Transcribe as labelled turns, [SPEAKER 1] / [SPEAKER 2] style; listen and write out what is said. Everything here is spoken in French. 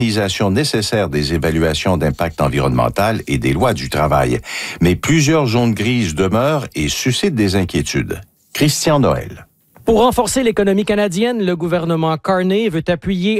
[SPEAKER 1] nécessaire des évaluations d'impact environnemental et des lois du travail. Mais plusieurs zones grises demeurent et suscitent des inquiétudes. Christian Noël.
[SPEAKER 2] Pour renforcer l'économie canadienne, le gouvernement Carney veut appuyer